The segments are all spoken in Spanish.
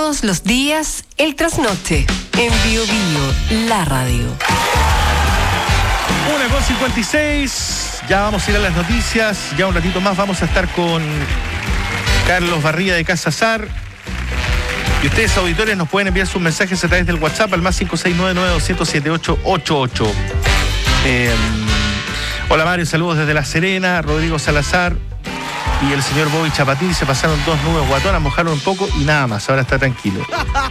Todos los días, el trasnoche. En Bio Bio, la radio. 1:56. Ya vamos a ir a las noticias. Ya un ratito más vamos a estar con Carlos Barría de Casa Sar. Y ustedes, auditores, nos pueden enviar sus mensajes a través del WhatsApp al más 569-9200-7888. Hola Mario, saludos desde La Serena. Rodrigo Salazar y el señor Bobby Chapatín se pasaron 2 nubes guatonas, mojaron un poco y nada más, ahora está tranquilo.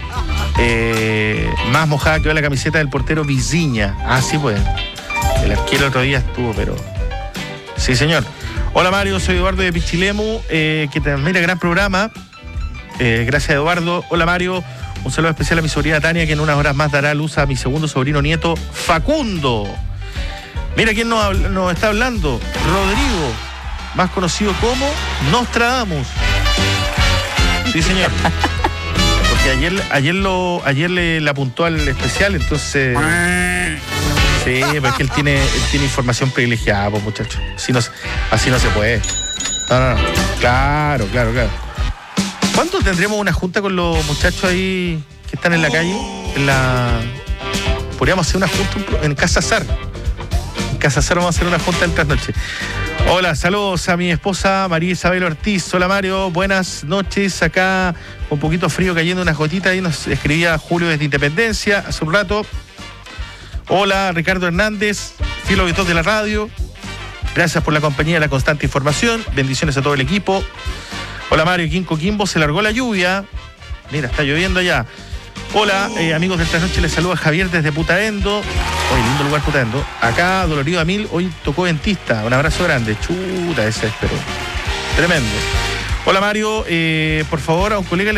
Más mojada que la camiseta del portero Viziña. Ah, sí, pues. El arquero otro día estuvo, pero... Sí, señor. Hola Mario, soy Eduardo de Pichilemu, que te mira, gran programa. Gracias, Eduardo. Hola Mario, un saludo especial a mi sobrina Tania, que en unas horas más dará luz a mi segundo sobrino nieto, Facundo. Mira quién nos está hablando. Rodrigo, más conocido como Nostradamus. Sí, señor. Porque ayer le apuntó al especial, entonces... Sí, porque él tiene información privilegiada, pues, muchachos. Así no se puede. No. Claro. ¿Cuándo tendremos una junta con los muchachos ahí que están en la calle? Podríamos hacer una junta en Casa Sar. En Casa Sar vamos a hacer una junta en trasnoche. Hola, saludos a mi esposa María Isabel Ortiz. Hola Mario, buenas noches. Acá un poquito frío, cayendo unas gotitas. Ahí nos escribía Julio desde Independencia hace un rato. Hola, Ricardo Hernández, fiel auditor de la radio. Gracias por la compañía y la constante información. Bendiciones a todo el equipo. Hola Mario, aquí en Coquimbo se largó la lluvia. Mira, está lloviendo allá. Hola, amigos de esta noche, les saluda Javier desde Putaendo. Hoy, lindo lugar Putaendo. Acá, dolorido a mil, hoy tocó dentista. Un abrazo grande. Chuta, ese es, pero tremendo. Hola Mario, por favor, a un colega